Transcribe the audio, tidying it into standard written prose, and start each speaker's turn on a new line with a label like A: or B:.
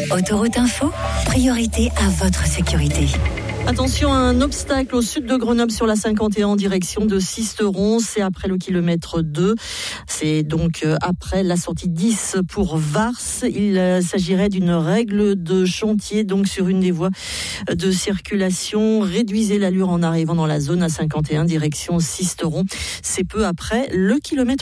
A: Autoroute Info, priorité à votre sécurité.
B: Attention, un obstacle au sud de Grenoble sur la 51 en direction de Sisteron. C'est après le kilomètre 2. C'est donc après la sortie 10 pour Vars. Il s'agirait d'une règle de chantier donc sur une des voies de circulation. Réduisez l'allure en arrivant dans la zone A51 direction Sisteron. C'est peu après le kilomètre